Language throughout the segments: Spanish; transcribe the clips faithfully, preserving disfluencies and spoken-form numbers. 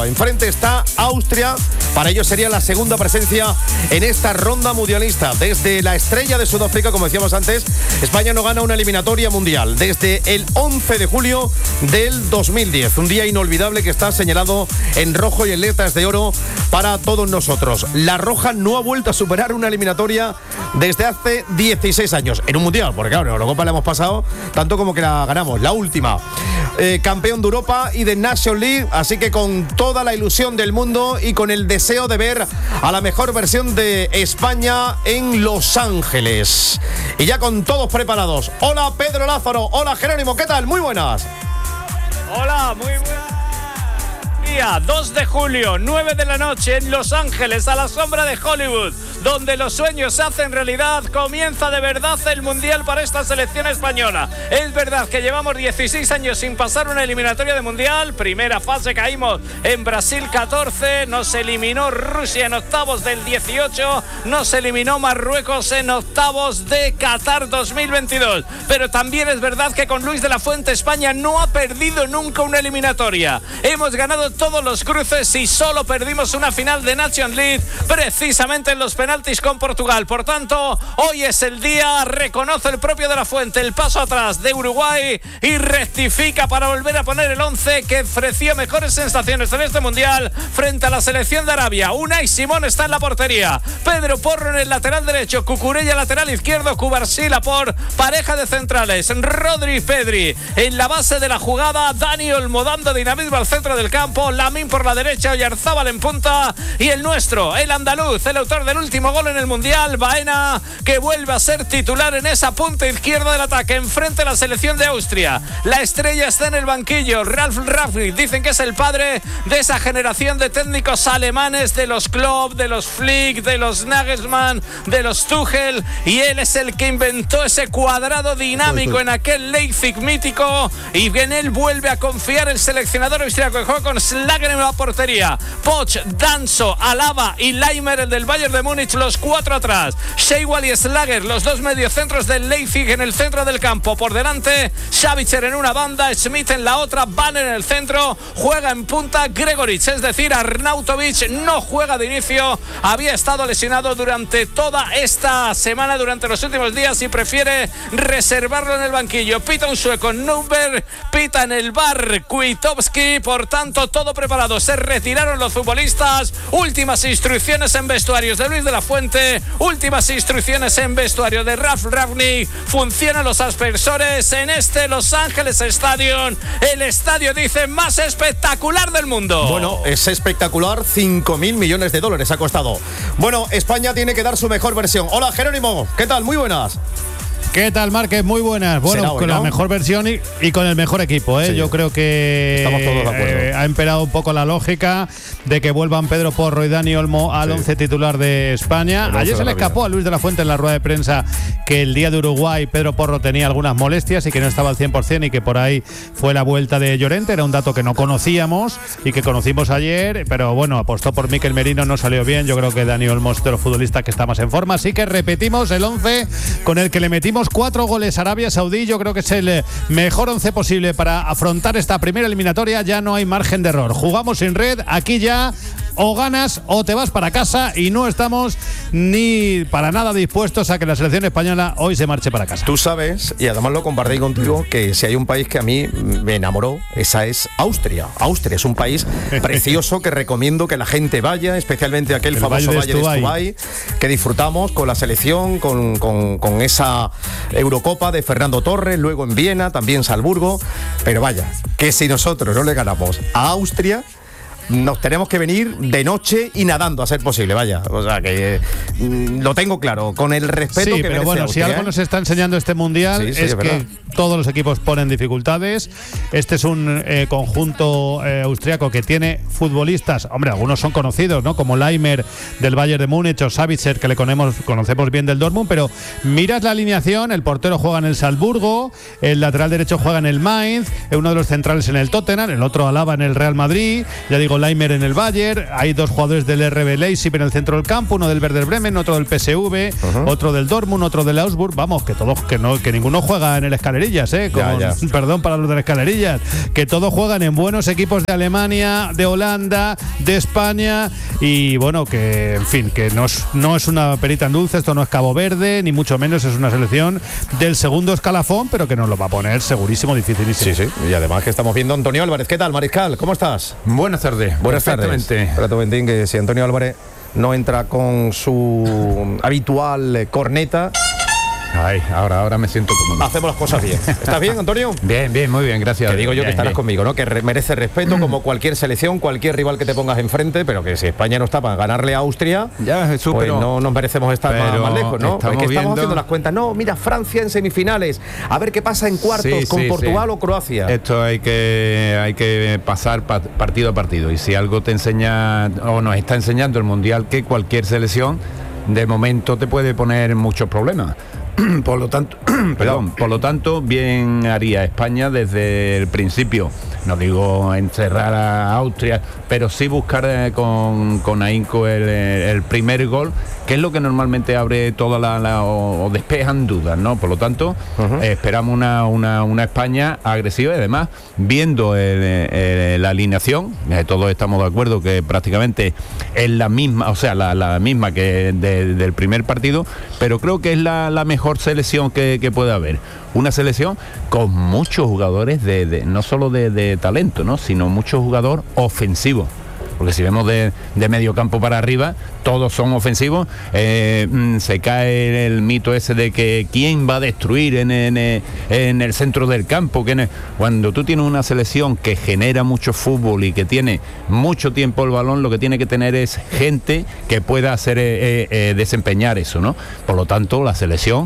Enfrente está Austria, para ello sería la segunda presencia en esta ronda mundialista. Desde la estrella de Sudáfrica, como decíamos antes, España no gana una eliminatoria mundial desde el once de julio del dos mil diez. Un día inolvidable que está señalado en rojo y en letras de oro para todos nosotros. La roja no ha vuelto a superar una eliminatoria desde hace dieciséis años en un mundial, porque claro, la Copa la hemos pasado tanto como que la ganamos, la última. Eh, campeón de Europa y de Nations League, así que con todo toda la ilusión del mundo y con el deseo de ver a la mejor versión de España en Los Ángeles. Y ya con todos preparados. Hola Pedro Lázaro, hola Jerónimo, ¿qué tal? Muy buenas. Hola, muy buenas. Día dos de julio, nueve de la noche en Los Ángeles, a la sombra de Hollywood, donde los sueños se hacen realidad. Comienza de verdad el Mundial para esta selección española. Es verdad que llevamos dieciséis años sin pasar una eliminatoria de Mundial. Primera fase caímos en Brasil catorce, nos eliminó Rusia en octavos del dieciocho, nos eliminó Marruecos en octavos de Qatar dos mil veintidós. Pero también es verdad que con Luis de la Fuente España no ha perdido nunca una eliminatoria. Hemos ganado todos los cruces y solo perdimos una final de Nations League, precisamente en los penaltis con Portugal. Por tanto, hoy es el día, reconoce el propio de la Fuente el paso atrás de Uruguay y rectifica para volver a poner el once que ofreció mejores sensaciones en este Mundial frente a la selección de Arabia. Unai Simón está en la portería, Pedro Porro en el lateral derecho, Cucurella lateral izquierdo, Cubarsí por pareja de centrales, Rodri y Pedri en la base de la jugada, Dani Olmo dando dinamismo al centro del campo, Lamín por la derecha, Oyarzábal en punta y el nuestro, el andaluz, el autor del último gol en el Mundial, Baena, que vuelve a ser titular en esa punta izquierda del ataque, enfrente a la selección de Austria. La estrella está en el banquillo, Ralf Rangnick, dicen que es el padre de esa generación de técnicos alemanes, de los Klopp, de los Flick, de los Nagelsmann, de los Tuchel, y él es el que inventó ese cuadrado dinámico en aquel Leipzig mítico, y en él vuelve a confiar el seleccionador austriaco, que juega con Schlager en la portería, Poch, Danso, Alaba y Leimer, el del Bayern de Múnich, los cuatro atrás, Scheiwal y Schlager, los dos mediocentros del Leipzig en el centro del campo, por delante Savitzer en una banda, Schmidt en la otra, Banner en el centro, juega en punta Gregoritsch, es decir, Arnautovic no juega de inicio, había estado lesionado durante toda esta semana, durante los últimos días, y prefiere reservarlo en el banquillo. Pita un sueco, Nürnberg, pita en el bar Kwiatkowski. Por tanto, todo preparado, se retiraron los futbolistas, últimas instrucciones en vestuarios de Luis de la Fuente, últimas instrucciones en vestuario de Ralf Rangnick, funcionan los aspersores en este Los Ángeles Stadium, el estadio, dice, más espectacular del mundo. Bueno, es espectacular, cinco mil millones de dólares ha costado. Bueno, España tiene que dar su mejor versión. Hola Jerónimo, ¿qué tal? Muy buenas. ¿Qué tal, Márquez? Muy buenas. Bueno, hoy, con ¿no? la mejor versión y, y con el mejor equipo, ¿eh? Sí. Yo creo que estamos todos de acuerdo. Eh, ha emperado un poco la lógica de que vuelvan Pedro Porro y Dani Olmo al sí. once titular de España. Ayer se le escapó a Luis de la Fuente en la rueda de prensa que el día de Uruguay Pedro Porro tenía algunas molestias y que no estaba al cien por ciento, y que por ahí fue la vuelta de Llorente. Era un dato que no conocíamos y que conocimos ayer, pero bueno, apostó por Mikel Merino, no salió bien. Yo creo que Dani Olmo es de los futbolistas que está más en forma, así que repetimos el once con el que le metimos cuatro goles a Arabia Saudí. Yo creo que es el mejor once posible para afrontar esta primera eliminatoria. Ya no hay margen de error. Jugamos sin red. Aquí ya o ganas o te vas para casa, y no estamos ni para nada dispuestos a que la selección española hoy se marche para casa. Tú sabes, y además lo compartí contigo, que si hay un país que a mí me enamoró, esa es Austria. Austria es un país precioso que recomiendo que la gente vaya, especialmente aquel el famoso Valle de Estubay, Valle de Estubay, que disfrutamos con la selección, con, con, con esa Eurocopa de Fernando Torres, luego en Viena, también Salzburgo. Pero vaya, que si nosotros no le ganamos a Austria, nos tenemos que venir de noche y nadando a ser posible, vaya. O sea que eh, lo tengo claro, con el respeto sí, que pero bueno, Austria, si algo ¿eh? nos está enseñando este mundial sí, sí, es, es que todos los equipos ponen dificultades. Este es un eh, conjunto eh, austriaco que tiene futbolistas, hombre, algunos son conocidos, ¿no? Como Leimer del Bayern de Múnich o Savitzer, que le conocemos, conocemos bien del Dortmund, pero miras la alineación, el portero juega en el Salzburgo, el lateral derecho juega en el Mainz, uno de los centrales en el Tottenham, el otro Alaba en el Real Madrid, ya digo, Laimer en el Bayern, hay dos jugadores del R B Leipzig en el centro del campo, uno del Werder Bremen, otro del P S V, uh-huh. otro del Dortmund, otro del Augsburg. Vamos, que todos, que no, que ninguno juega en el Escalerillas, eh, con, ya, ya. perdón para los de las Escalerillas, que todos juegan en buenos equipos de Alemania, de Holanda, de España, y bueno, que en fin, que no es, no es una perita en dulce, esto no es Cabo Verde, ni mucho menos, es una selección del segundo escalafón, pero que nos lo va a poner segurísimo, dificilísimo. Sí, sí, y además que estamos viendo a Antonio Álvarez. ¿Qué tal, Mariscal? ¿Cómo estás? Buenas tardes. Buenas tardes. Espérate un momentín, que si Antonio Álvarez no entra con su habitual eh, corneta. Ay, ahora, ahora me siento cómodo. Hacemos las cosas bien. ¿Estás bien, Antonio? Bien, bien, muy bien, gracias. Que digo yo bien, que estarás bien. conmigo, ¿no? Que re- merece respeto como cualquier selección, cualquier rival que te pongas enfrente, pero que si España no está para ganarle a Austria, ya, Jesús, pues pero, no nos merecemos estar más, más lejos, ¿no? Estamos, que estamos viendo... haciendo las cuentas. No, mira, Francia en semifinales. A ver qué pasa en cuartos sí, con sí, Portugal sí. o Croacia. Esto hay que, hay que pasar pa- partido a partido. Y si algo te enseña, o nos está enseñando el Mundial, que cualquier selección de momento te puede poner muchos problemas. Por lo tanto, perdón, por lo tanto, bien haría España desde el principio. No digo encerrar a Austria, pero sí buscar eh, con, con ahínco el, el primer gol, que es lo que normalmente abre toda la, la o, o despejan dudas, ¿no? Por lo tanto, uh-huh. eh, esperamos una, una, una España agresiva y además, viendo el, el, la alineación, eh, todos estamos de acuerdo que prácticamente es la misma, o sea, la, la misma que de, del primer partido, pero creo que es la, la mejor selección que, que puede haber. Una selección con muchos jugadores de, de no solo de, de talento, ¿no? Sino muchos jugadores ofensivos. Porque si vemos de, de medio campo para arriba, todos son ofensivos. Eh, se cae el mito ese de que quién va a destruir en, en, en el centro del campo. Que cuando tú tienes una selección que genera mucho fútbol y que tiene mucho tiempo el balón, lo que tiene que tener es gente que pueda hacer eh, eh, desempeñar eso, ¿no? Por lo tanto, la selección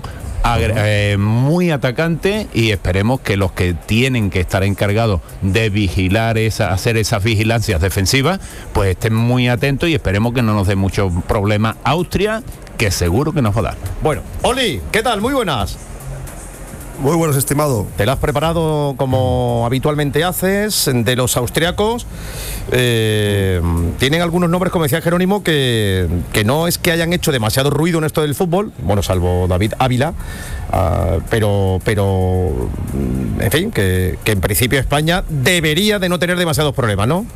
Eh, muy atacante, y esperemos que los que tienen que estar encargados de vigilar esa, hacer esas vigilancias defensivas, pues estén muy atentos y esperemos que no nos dé mucho problema Austria, que seguro que nos va a dar. Bueno, Oli, ¿qué tal? Muy buenas. Muy buenos, estimado. ¿Te lo has preparado como habitualmente haces de los austriacos? Eh, tienen algunos nombres, como decía Jerónimo, que, que no es que hayan hecho demasiado ruido en esto del fútbol, bueno, salvo David Ávila, uh, pero, pero, en fin, que, que en principio España debería de no tener demasiados problemas, ¿no?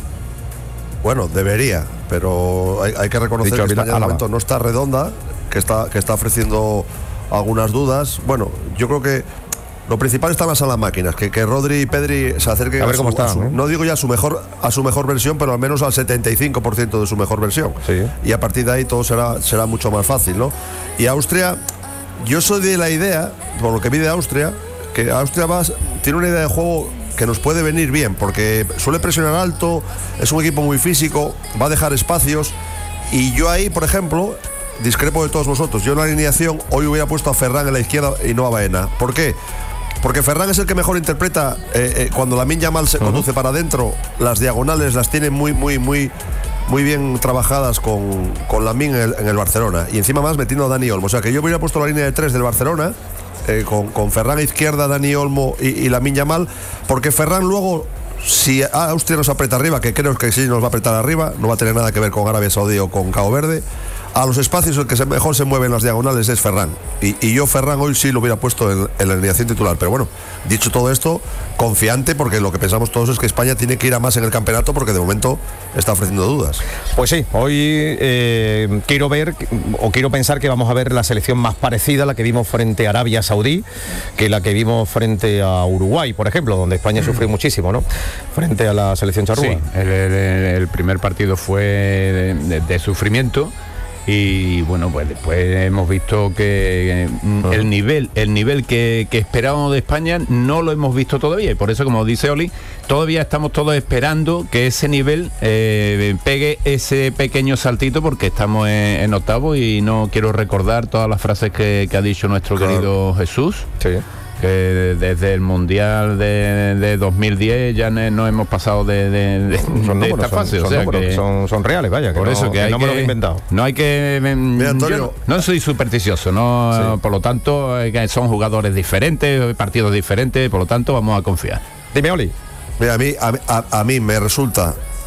Bueno, debería, pero hay, hay que reconocer Dicho que España de momento no está redonda, que está, que está ofreciendo algunas dudas. Bueno, yo creo que lo principal está más a las máquinas, que, que Rodri y Pedri se acerquen a ver a, cómo su, está, a su, ¿no? no digo ya a su mejor a su mejor versión, pero al menos al setenta y cinco por ciento de su mejor versión. Sí. Y a partir de ahí todo será será mucho más fácil, ¿no? Y Austria, yo soy de la idea, por lo que vi de Austria, que Austria va, tiene una idea de juego que nos puede venir bien, porque suele presionar alto, es un equipo muy físico, va a dejar espacios, y yo ahí, por ejemplo, discrepo de todos vosotros. Yo en la alineación hoy hubiera puesto a Ferran en la izquierda y no a Baena. ¿Por qué? Porque Ferran es el que mejor interpreta eh, eh, cuando Lamine Yamal se uh-huh. conduce para adentro, las diagonales las tiene muy, muy, muy, muy bien trabajadas con, con Lamine en el, en el Barcelona. Y encima más metiendo a Dani Olmo. O sea que yo hubiera puesto la línea de tres del Barcelona, eh, con, con Ferran a izquierda, Dani Olmo y, y Lamine Yamal, porque Ferran luego, si Austria nos aprieta arriba, que creo que sí nos va a apretar arriba, no va a tener nada que ver con Arabia Saudí o con Cabo Verde, a los espacios el que se mejor se mueve en las diagonales es Ferran, y, y yo Ferran hoy sí lo hubiera puesto en, en la alineación titular. Pero bueno, dicho todo esto, confiante, porque lo que pensamos todos es que España tiene que ir a más en el campeonato, porque de momento está ofreciendo dudas. Pues sí, hoy eh, quiero ver o quiero pensar que vamos a ver la selección más parecida a la que vimos frente a Arabia Saudí que la que vimos frente a Uruguay, por ejemplo, donde España mm. sufrió muchísimo, ¿no? Frente a la selección charrúa. Sí, el, el, el primer partido fue de, de, de sufrimiento. Y bueno, pues después hemos visto que uh-huh. el nivel el nivel que, que esperábamos de España no lo hemos visto todavía, y por eso, como dice Oli, todavía estamos todos esperando que ese nivel eh, pegue ese pequeño saltito, porque estamos en, en octavo, y no quiero recordar todas las frases que, que ha dicho nuestro claro. querido Jesús. Sí. Que desde el Mundial de, de dos mil diez ya no, no hemos pasado de, de, de, son de esta fase. Son, o sea son, que, son, son reales, vaya. Que por no, eso que, que hay no que, me lo he inventado. No hay que... Mira, Antonio, yo no soy supersticioso, no, sí. Por lo tanto, son jugadores diferentes, partidos diferentes, por lo tanto vamos a confiar. Dime, Oli. Mira, a mí, a, a, a mí me resulta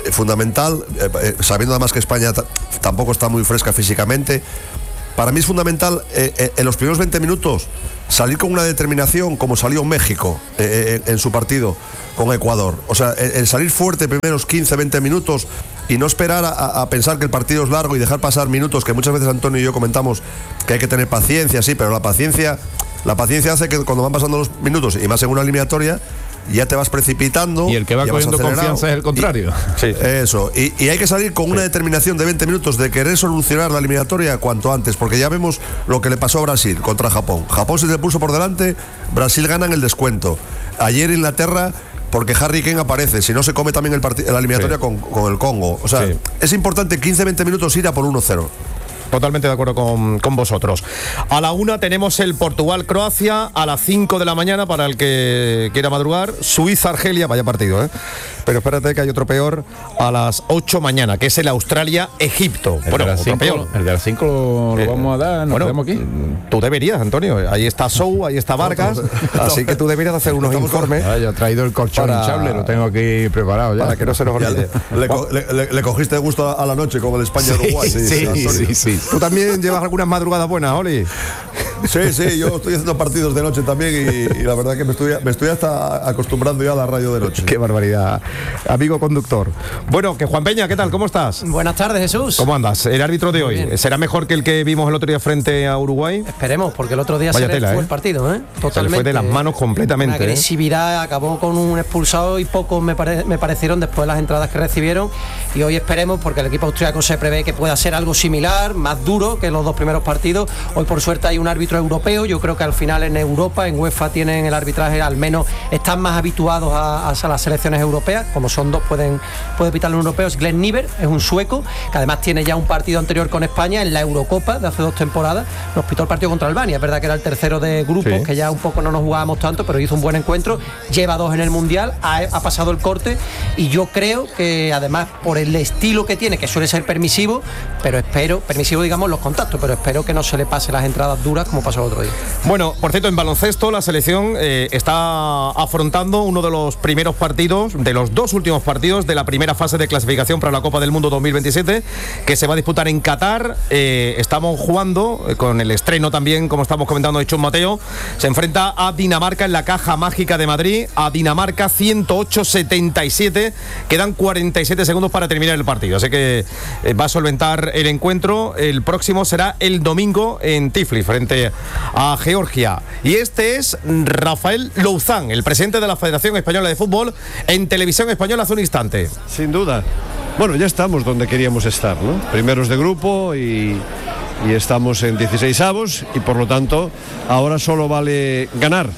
fundamental, eh, eh, sabiendo además que España t- tampoco está muy fresca físicamente. Para mí es fundamental eh, eh, en los primeros veinte minutos salir con una determinación como salió México eh, en, en su partido con Ecuador. O sea, el, el salir fuerte primeros quince, veinte minutos y no esperar a, a pensar que el partido es largo y dejar pasar minutos, que muchas veces Antonio y yo comentamos que hay que tener paciencia, sí, pero la paciencia, la paciencia hace que cuando van pasando los minutos, y más en una eliminatoria, ya te vas precipitando. Y el que va cogiendo confianza es el contrario. Y, sí. Eso. Y, y hay que salir con una sí. determinación de veinte minutos de querer solucionar la eliminatoria cuanto antes, porque ya vemos lo que le pasó a Brasil contra Japón. Japón se le puso por delante, Brasil gana en el descuento. Ayer Inglaterra, porque Harry Kane aparece, si no se come también el part- la eliminatoria sí. con, con el Congo. O sea, sí. es importante quince, veinte minutos ir a por uno cero. Totalmente de acuerdo con, con vosotros. A la una tenemos el Portugal-Croacia, a las cinco de la mañana para el que quiera madrugar, Suiza-Argelia, vaya partido, ¿eh? Pero espérate que hay otro peor a las ocho mañana, que es el Australia-Egipto. El bueno, de las cinco, peor. El de las cinco lo, lo eh, vamos a dar, nos bueno, quedamos aquí. Tú deberías, Antonio. Ahí está Sou, ahí está Vargas, así que tú deberías hacer unos informes. Ah, yo he traído el colchón para, hinchable, lo tengo aquí preparado ya. Para que no se nos olvide. Le, le, le, le cogiste gusto a la noche con el España-Uruguay. Sí, sí, sí, sí, sí. Tú también llevas algunas madrugadas buenas, Oli. Sí, sí, yo estoy haciendo partidos de noche también y, y la verdad que me estoy, me estoy hasta acostumbrando ya a la radio de noche. Qué barbaridad, amigo conductor. Bueno, que Juan Peña, ¿qué tal? ¿Cómo estás? Buenas tardes, Jesús. ¿Cómo andas? El árbitro de hoy, ¿será mejor que el que vimos el otro día frente a Uruguay? Esperemos, porque el otro día Vaya se le tela, fue ¿eh? el partido, ¿eh? Totalmente. Se le fue de las manos completamente. Una agresividad, ¿eh? Acabó con un expulsado y pocos me, pare- me parecieron después de las entradas que recibieron. Y hoy esperemos, porque el equipo austriaco se prevé que pueda ser algo similar, más duro que los dos primeros partidos. Hoy por suerte hay un árbitro europeo. Yo creo que al final en Europa, en UEFA tienen el arbitraje, al menos están más habituados a, a las selecciones europeas. Como son dos, pueden, puede pitarlo un europeo. Es Glenn Niver, es un sueco, que además tiene ya un partido anterior con España en la Eurocopa de hace dos temporadas. Nos pitó el partido contra Albania. Es verdad que era el tercero de grupos, sí. que ya un poco no nos jugábamos tanto, pero hizo un buen encuentro. Lleva dos en el Mundial, ha, ha pasado el corte y yo creo que además por el estilo que tiene, que suele ser permisivo, pero espero, permisivo digamos los contactos, pero espero que no se le pase las entradas duras como pasó el otro día. Bueno, por cierto, en baloncesto la selección eh, está afrontando uno de los primeros partidos, de los dos últimos partidos de la primera fase de clasificación para la Copa del Mundo dos mil veintisiete, que se va a disputar en Qatar. Eh, estamos jugando eh, con el estreno también, como estamos comentando, de Chus Mateo. Se enfrenta a Dinamarca en la Caja Mágica de Madrid, a Dinamarca ciento ocho setenta y siete. Quedan cuarenta y siete segundos para terminar el partido, así que eh, va a solventar el encuentro. El próximo será el domingo en Tiflis, frente a Georgia. Y este es Rafael Louzán, el presidente de la Federación Española de Fútbol, en Televisión Española hace un instante. Sin duda. Bueno, ya estamos donde queríamos estar, ¿no? Primeros de grupo y, y estamos en dieciseisavos y por lo tanto ahora solo vale ganar.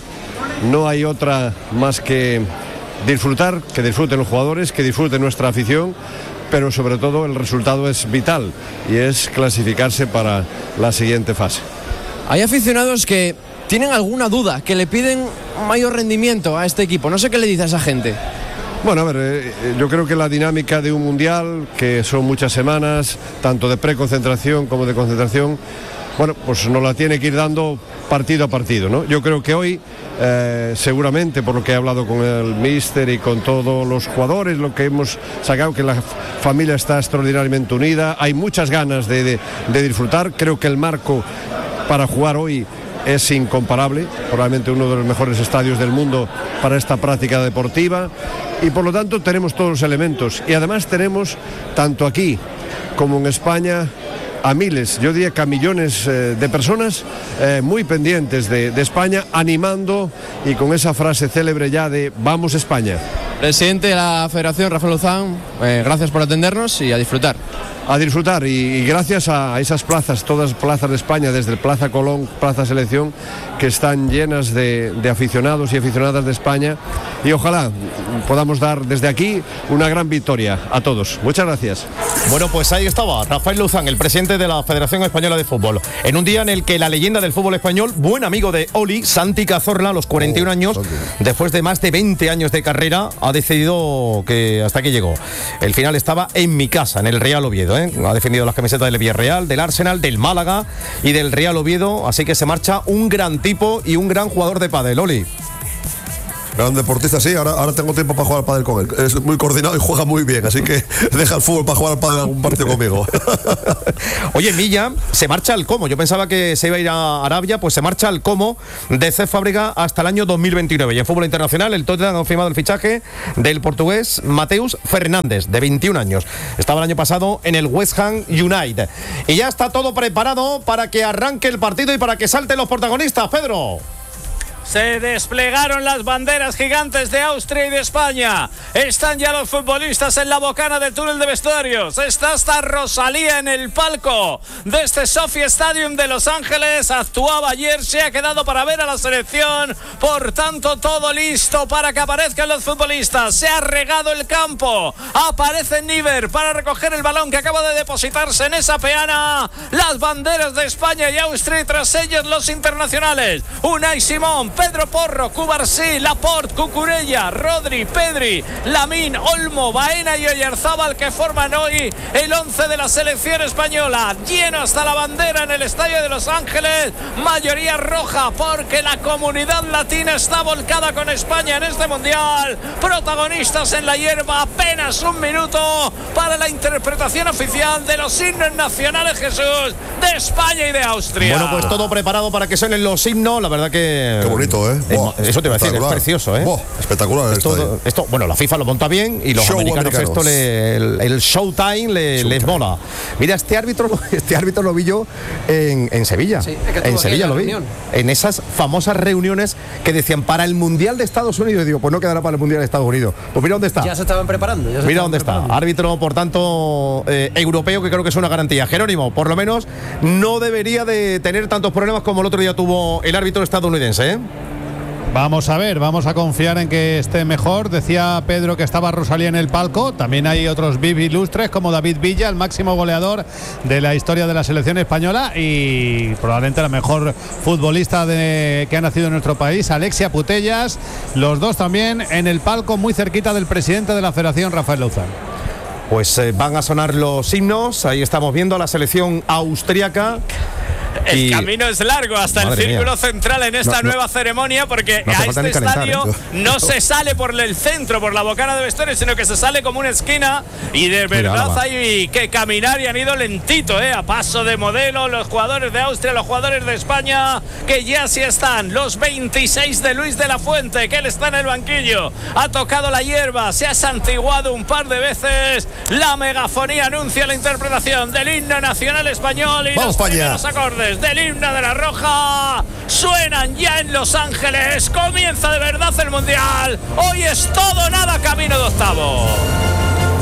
No hay otra más que disfrutar, que disfruten los jugadores, que disfruten nuestra afición, pero sobre todo el resultado es vital y es clasificarse para la siguiente fase. Hay aficionados que tienen alguna duda, que le piden mayor rendimiento a este equipo. No sé qué le dice a esa gente. Bueno, a ver, eh, yo creo que la dinámica de un mundial, que son muchas semanas, tanto de preconcentración como de concentración, bueno, pues nos la tiene que ir dando partido a partido, ¿no? Yo creo que hoy, eh, seguramente, por lo que he hablado con el míster y con todos los jugadores, lo que hemos sacado, que la familia está extraordinariamente unida, hay muchas ganas de, de, de disfrutar. Creo que el marco para jugar hoy es incomparable, probablemente uno de los mejores estadios del mundo para esta práctica deportiva y por lo tanto tenemos todos los elementos y además tenemos tanto aquí como en España a miles, yo diría que a millones eh, de personas eh, muy pendientes de, de España, animando y con esa frase célebre ya de vamos España. Presidente de la Federación, Rafael Louzán, eh, gracias por atendernos y a disfrutar. A disfrutar y, y gracias a esas plazas, todas plazas de España, desde el Plaza Colón, Plaza Selección, que están llenas de, de aficionados y aficionadas de España y ojalá podamos dar desde aquí una gran victoria a todos. Muchas gracias. Bueno, pues ahí estaba Rafael Louzán, el presidente de la Federación Española de Fútbol, en un día en el que la leyenda del fútbol español, buen amigo de Oli, Santi Cazorla, a los cuarenta y un años, después de más de veinte años de carrera, ha decidido que hasta aquí llegó. El final estaba en mi casa, en el Real Oviedo, ¿eh? Ha defendido las camisetas del Villarreal, del Arsenal, del Málaga y del Real Oviedo, así que se marcha un gran tipo y un gran jugador de pádel, Oli. Gran deportista, sí, ahora, ahora tengo tiempo para jugar al pádel con él. Es muy coordinado y juega muy bien, así que deja el fútbol para jugar al pádel algún partido conmigo. Oye, Milla se marcha al Como. Yo pensaba que se iba a ir a Arabia, pues se marcha al Como de Cesc Fábregas hasta el año dos mil veintinueve. Y en fútbol internacional, el Tottenham ha confirmado el fichaje del portugués Mateus Fernández, de veintiún años. Estaba el año pasado en el West Ham United. Y ya está todo preparado para que arranque el partido y para que salten los protagonistas, Pedro. Se desplegaron las banderas gigantes de Austria y de España. Están ya los futbolistas en la bocana del túnel de vestuarios. Está hasta Rosalía en el palco de este Sophie Stadium de Los Ángeles. Actuaba ayer, se ha quedado para ver a la selección. Por tanto, todo listo para que aparezcan los futbolistas. Se ha regado el campo. Aparece Niver para recoger el balón que acaba de depositarse en esa peana. Las banderas de España y Austria y tras ellos los internacionales. Unai Simón, Pedro Porro, Cubarsí, Laporte, Cucurella, Rodri, Pedri, Lamín, Olmo, Baena y Oyarzábal, que forman hoy el once de la selección española. Lleno hasta la bandera en el estadio de Los Ángeles, mayoría roja porque la comunidad latina está volcada con España en este mundial. Protagonistas en la hierba, apenas un minuto para la interpretación oficial de los himnos nacionales, Jesús, de España y de Austria. Bueno, pues todo preparado para que suenen los himnos, la verdad que... Qué bonito, ¿eh? Buah, eso te iba a decir, es precioso, ¿eh? Buah, espectacular. Esto, esto, bueno, la FIFA lo monta bien y los Show americanos, americanos. esto le, el, el showtime le, Showtime. les mola. Mira, este árbitro, este árbitro lo vi yo en, en Sevilla. Sí, es que estuvo en aquí Sevilla en la lo vi. reunión. En esas famosas reuniones que decían para el Mundial de Estados Unidos. Y digo, pues no quedará para el Mundial de Estados Unidos. Pues mira dónde está. Ya se estaban preparando. Ya se Mira estaban dónde está. preparando. Árbitro, por tanto, eh, europeo, que creo que es una garantía. Jerónimo, por lo menos, no debería de tener tantos problemas como el otro día tuvo el árbitro estadounidense, ¿eh? Vamos a ver, vamos a confiar en que esté mejor. Decía Pedro que estaba Rosalía en el palco. También hay otros V I P ilustres como David Villa, el máximo goleador de la historia de la selección española y probablemente la mejor futbolista de, que ha nacido en nuestro país, Alexia Putellas. Los dos también en el palco, muy cerquita del presidente de la Federación, Rafael Lauzán. Pues eh, van a sonar los himnos. Ahí estamos viendo a la selección austriaca. El Y- camino es largo hasta el Madre círculo mía. central en esta No, no. nueva ceremonia, porque No hace a falta este ni calentar, estadio ¿eh? no se sale por el centro, por la bocana de vestuarios, sino que se sale como una esquina y de Mira, verdad va. hay que caminar y han ido lentito, ¿eh? A paso de modelo, los jugadores de Austria, los jugadores de España, que ya sí están, los veintiséis de Luis de la Fuente, que él está en el banquillo, ha tocado la hierba, se ha santiguado un par de veces, la megafonía anuncia la interpretación del himno nacional español y ¡Vamos, los España! primeros acordes del himno de la Roja suenan ya en Los Ángeles. Comienza de verdad el Mundial. Hoy es todo nada camino de octavo.